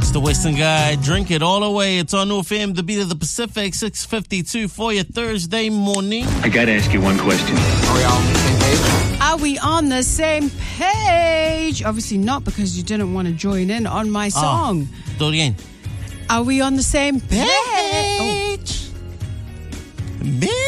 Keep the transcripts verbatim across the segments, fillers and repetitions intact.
It's the Western Guy. Drink it all away. It's on F M, the beat of the Pacific, six fifty-two for your Thursday morning. I gotta ask you one question. Are we all on the same page? Are we on the same page? Obviously not, because you didn't want to join in on my song. Oh, do it again. Are we on the same page? Bitch. Oh.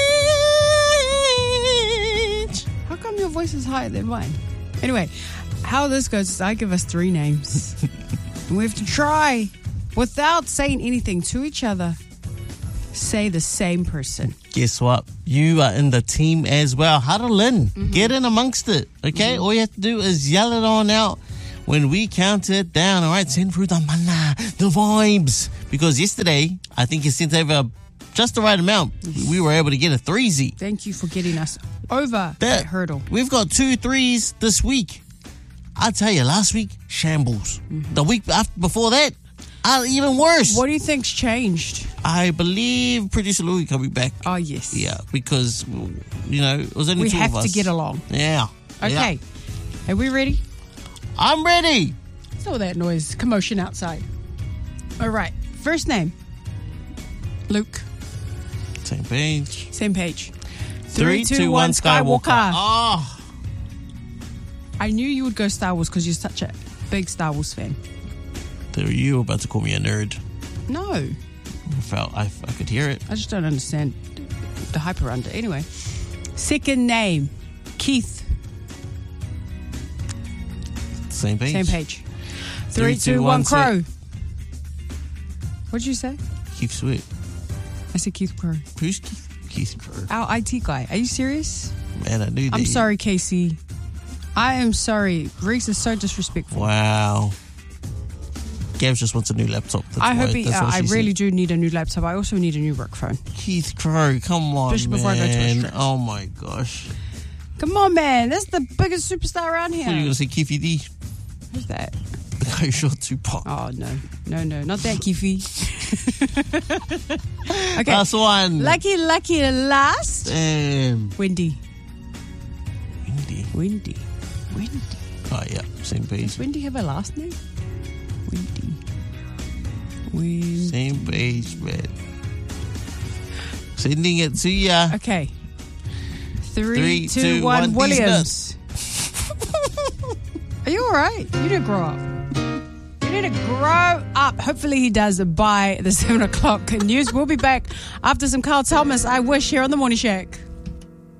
Bitch. How come your voice is higher than mine? Anyway, how this goes is I give us three names. And we have to try, without saying anything to each other, say the same person. Guess what? You are in the team as well. Huddle in. Mm-hmm. Get in amongst it. Okay? Mm-hmm. All you have to do is yell it on out when we count it down. All right? Send through the mana, the vibes. Because yesterday, I think you sent over just the right amount. We were able to get a threezy. Thank you for getting us over that, that hurdle. We've got two threes this week. I tell you, last week, shambles. Mm-hmm. The week after, before that, uh, even worse. What do you think's changed? I believe producer Louis coming back. Oh, yes. Yeah, because, you know, it was only we two of us. We have to get along. Yeah. Okay. Yeah. Are we ready? I'm ready. What's all that noise? Commotion outside. All right. First name. Luke. Same page. Same page. Three, Three two, one, Skywalker. Skywalker. Oh. I knew you would go Star Wars because you're such a big Star Wars fan. There you were about to call me a nerd. No. I felt I, I could hear it. I just don't understand the hype around it. Anyway, second name, Keith. Same page. Same page. Three, Three two, two, one, Crow. What did you say? Keith Sweat. I said Keith Crow. Who's Keith? Keith Crow. Our I T guy. Are you serious? Man, I knew that. I'm sorry, Casey. I am sorry. Reese is so disrespectful. Wow. Gabs just wants a new laptop. That's I hope why, he, uh, I really said. do need a new laptop. I also need a new work phone. Keith Crow, come on, Just man. before I go to a stretch. Oh, my gosh. Come on, man. That's the biggest superstar around here. What are you going to say, Keefy D? Who's that? The guy who shot Tupac. Oh, no. No, no. Not that Keefy. Okay. Last one. Lucky, lucky last. Damn. Wendy. Wendy. Wendy. Wendy. Oh, yeah. Same page. Does Wendy have a last name? Wendy. Wendy. Same page, man. Sending it to ya. Okay. Three, Three two, two, one, one Williams. Are you all right? You need to grow up. You need to grow up. Hopefully he does by the seven o'clock news. We'll be back after some Carl Thomas. I wish here on the Morning Shack.